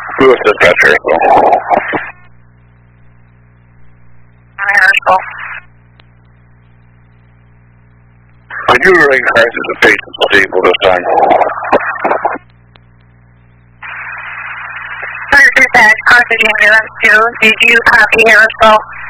Lewis dispatcher. Harrisville. Could you recognize the patient's stable this time? That Carthage ambulance 2, did you copy Harrisville?